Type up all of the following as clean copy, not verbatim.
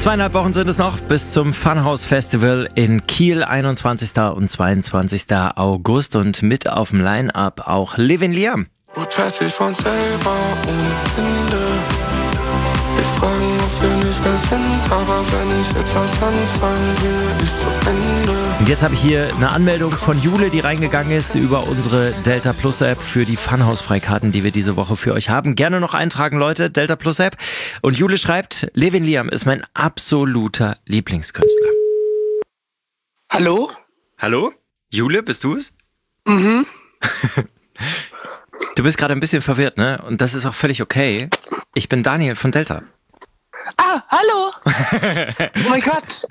2,5 Wochen sind es noch bis zum Funhouse Festival in Kiel, 21. und 22. August. Und mit auf dem Line-Up auch Levin Liam. Plötzlich von selber ohne Ende. Ich frage, ob wir nicht mehr sind, aber wenn ich etwas anfangen will, ist zu Ende. Und jetzt habe ich hier eine Anmeldung von Jule, die reingegangen ist über unsere Delta Plus App für die Funhouse-Freikarten, die wir diese Woche für euch haben. Gerne noch eintragen, Leute, Delta Plus App. Und Jule schreibt, Levin Liam ist mein absoluter Lieblingskünstler. Hallo? Hallo? Jule, bist du es? Mhm. Du bist gerade ein bisschen verwirrt, ne? Und das ist auch völlig okay. Ich bin Daniel von Delta. Ah, hallo. Oh mein Gott.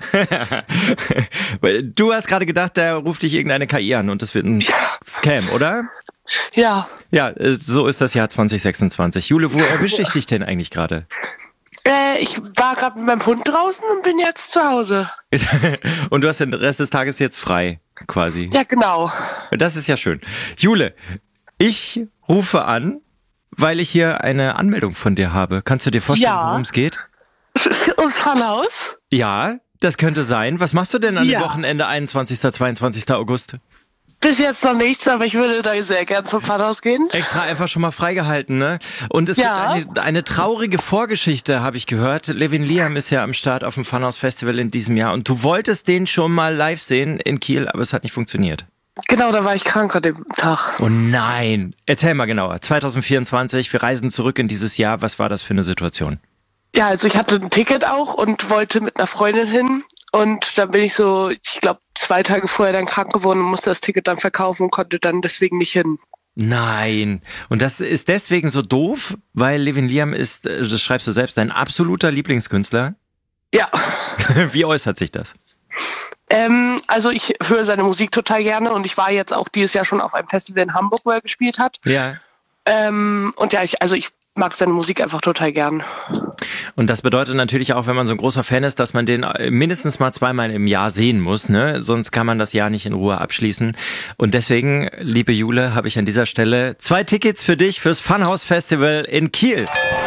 Du hast gerade gedacht, der ruft dich irgendeine KI an und das wird ein Scam, oder? Ja. Ja, so ist das Jahr 2026. Jule, wo erwische ich dich denn eigentlich gerade? Ich war gerade mit meinem Hund draußen und bin jetzt zu Hause. Und du hast den Rest des Tages jetzt frei, quasi. Ja, genau. Das ist ja schön. Jule, ich rufe an, weil ich hier eine Anmeldung von dir habe. Kannst du dir vorstellen, worum es geht? Ums Funhouse? Ja, das könnte sein. Was machst du denn an dem Wochenende 21. 22. August? Bis jetzt noch nichts, aber ich würde da sehr gern zum Funhouse gehen. Extra einfach schon mal freigehalten, ne? Und es gibt eine traurige Vorgeschichte, habe ich gehört. Levin Liam ist ja am Start auf dem Funhouse Festival in diesem Jahr und du wolltest den schon mal live sehen in Kiel, aber es hat nicht funktioniert. Genau, da war ich krank an dem Tag. Oh nein! Erzähl mal genauer. 2024, wir reisen zurück in dieses Jahr. Was war das für eine Situation? Ja, also ich hatte ein Ticket auch und wollte mit einer Freundin hin. Und dann bin ich so, ich glaube, 2 Tage vorher dann krank geworden und musste das Ticket dann verkaufen und konnte dann deswegen nicht hin. Nein. Und das ist deswegen so doof, weil Levin Liam ist, das schreibst du selbst, dein absoluter Lieblingskünstler? Ja. Wie äußert sich das? Also ich höre seine Musik total gerne und ich war jetzt auch dieses Jahr schon auf einem Festival in Hamburg, wo er gespielt hat. Ja. Und ja, ich mag seine Musik einfach total gern. Und das bedeutet natürlich auch, wenn man so ein großer Fan ist, dass man den mindestens mal 2-mal im Jahr sehen muss, ne? Sonst kann man das Jahr nicht in Ruhe abschließen. Und deswegen, liebe Jule, habe ich an dieser Stelle 2 Tickets für dich fürs Funhouse Festival in Kiel.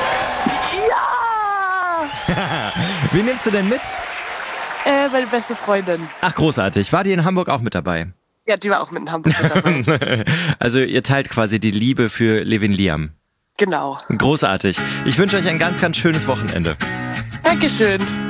Ja! Wie nimmst du denn mit? Meine beste Freundin. Ach, großartig. War die in Hamburg auch mit dabei? Ja, die war auch mit in Hamburg mit dabei. Also ihr teilt quasi die Liebe für Levin Liam. Genau. Großartig. Ich wünsche euch ein ganz, ganz schönes Wochenende. Dankeschön.